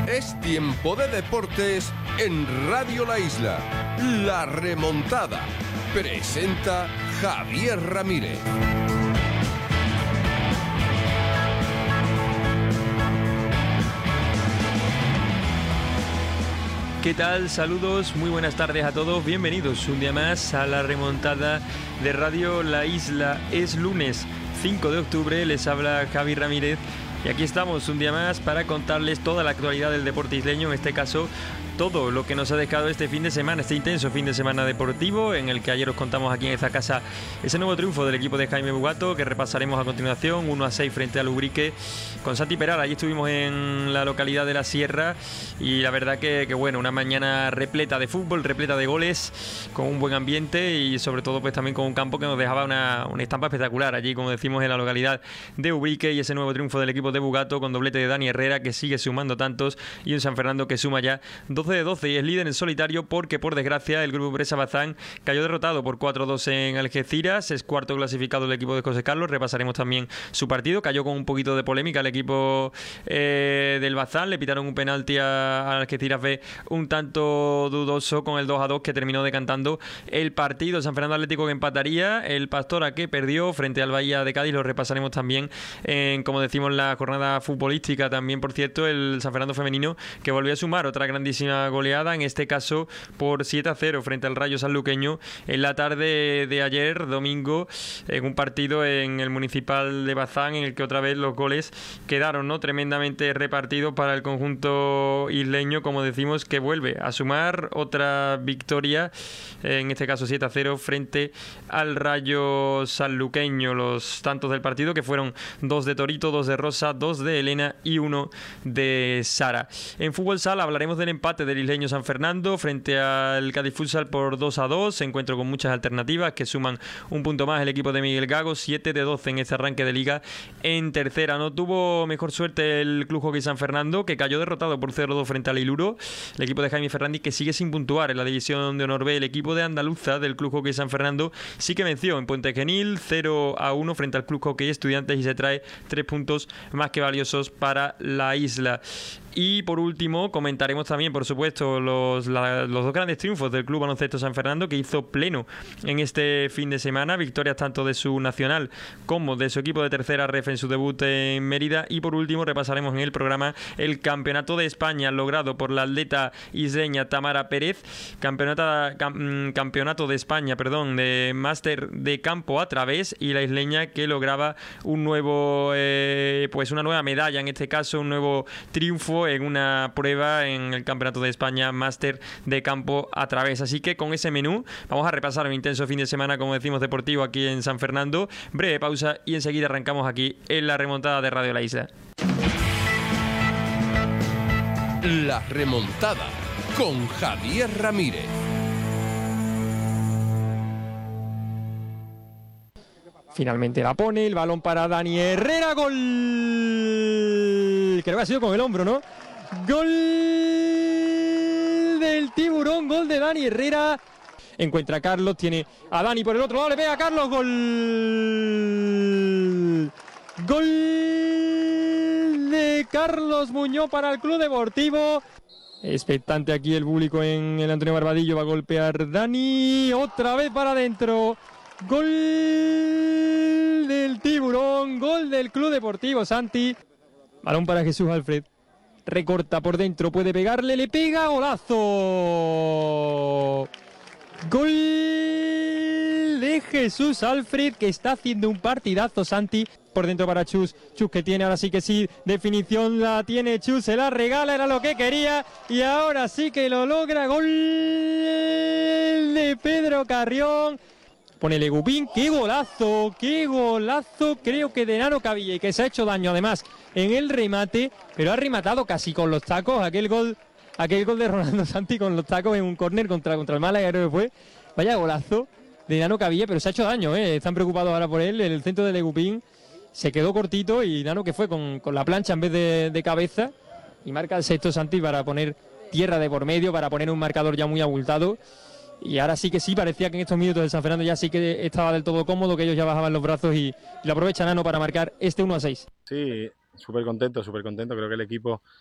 Es tiempo de deportes en Radio La Isla. La remontada. Presenta Javier Ramírez. ¿Qué tal? Saludos, muy buenas tardes a todos. Bienvenidos un día más a la remontada de Radio La Isla. Es lunes 5 de octubre, les habla Javi Ramírez. Y aquí estamos un día más para contarles toda la actualidad del deporte isleño, en este caso todo lo que nos ha dejado este fin de semana, este intenso fin de semana deportivo, en el que ayer os contamos aquí en esta casa ese nuevo triunfo del equipo de Jaime Bugato, que repasaremos a continuación, 1-6 frente al Ubrique con Santi Peral. Allí estuvimos en la localidad de La Sierra y la verdad que bueno, una mañana repleta de fútbol, repleta de goles, con un buen ambiente y sobre todo pues también con un campo que nos dejaba una estampa espectacular allí, como decimos, en la localidad de Ubrique, y ese nuevo triunfo del equipo de Bugato con doblete de Dani Herrera, que sigue sumando tantos, y un San Fernando que suma ya 12 de 12 y es líder en solitario, porque por desgracia el grupo Presa Bazán cayó derrotado por 4-2 en Algeciras. Es cuarto clasificado el equipo de José Carlos. Repasaremos también su partido. Cayó con un poquito de polémica el equipo del Bazán. Le pitaron un penalti a Algeciras B un tanto dudoso con el 2-2 que terminó decantando el partido. San Fernando Atlético que empataría, el Pastora que perdió frente al Bahía de Cádiz. Lo repasaremos también en, como decimos, la jornada futbolística. También, por cierto, el San Fernando femenino que volvió a sumar otra grandísima goleada, en este caso por 7-0 frente al Rayo Sanluqueño en la tarde de ayer, domingo, en un partido en el Municipal de Bazán, en el que otra vez los goles quedaron, ¿no?, tremendamente repartidos para el conjunto isleño, como decimos, que vuelve a sumar otra victoria, en este caso 7-0 frente al Rayo Sanluqueño. Los tantos del partido, que fueron 2 de Torito, 2 de Rosa, 2 de Elena y 1 de Sara. En fútbol sala hablaremos del empate del isleño San Fernando frente al Cádiz Futsal por 2-2, encuentro con muchas alternativas que suman un punto más el equipo de Miguel Gago, 7 de 12 en este arranque de liga en tercera. No tuvo mejor suerte el Club Hockey San Fernando, que cayó derrotado por 0-2 frente al Iluro. El equipo de Jaime Ferrandi, que sigue sin puntuar en la división de honor B. El equipo de Andaluza del Club Hockey San Fernando sí que venció en Puente Genil 0-1 frente al Club Hockey Estudiantes y se trae 3 puntos más que valiosos para la isla. Y por último comentaremos también, por supuesto, los dos grandes triunfos del Club Baloncesto San Fernando, que hizo pleno en este fin de semana, victorias tanto de su nacional como de su equipo de tercera ref en su debut en Mérida. Y por último repasaremos en el programa el campeonato de España logrado por la atleta isleña Tamara Pérez, campeonato de España, de máster de campo a través, y la isleña que lograba un nuevo una nueva medalla, en este caso un nuevo triunfo en una prueba en el Campeonato de España máster de campo a través. Así que con ese menú vamos a repasar un intenso fin de semana, como decimos, deportivo aquí en San Fernando. Breve pausa y enseguida arrancamos aquí en la remontada de Radio La Isla. La remontada con Javier Ramírez. Finalmente la pone, el balón para Dani Herrera, gol. Creo que ha sido con el hombro, ¿no? Gol del Tiburón, gol de Dani Herrera. Encuentra a Carlos, tiene a Dani por el otro lado, le pega a Carlos, gol. Gol de Carlos Muñoz para el Club Deportivo. Expectante aquí el público en el Antonio Barbadillo, va a golpear Dani, otra vez para adentro. Gol del Tiburón, gol del Club Deportivo Santi. Balón para Jesús Alfred. Recorta por dentro, puede pegarle, le pega, golazo. Gol de Jesús Alfred, que está haciendo un partidazo Santi. Por dentro para Chus, Chus que tiene, ahora sí que sí, definición la tiene Chus, se la regala, era lo que quería y ahora sí que lo logra. Gol de Pedro Carrión. Pone Legupín, qué golazo, creo que de Nano Cavilla, y que se ha hecho daño además en el remate, pero ha rematado casi con los tacos, aquel gol de Rolando Santi con los tacos en un córner contra el Málaga, creo que fue. Vaya golazo de Nano Cavilla, pero se ha hecho daño, están preocupados ahora por él. El centro de Legupín se quedó cortito y Nano, que fue con la plancha en vez de cabeza, y marca el sexto Santi para poner tierra de por medio, para poner un marcador ya muy abultado. Y ahora sí que sí, parecía que en estos minutos el San Fernando ya sí que estaba del todo cómodo, que ellos ya bajaban los brazos y lo aprovecha Nano para marcar este 1-6. Sí, súper contento, creo que el equipo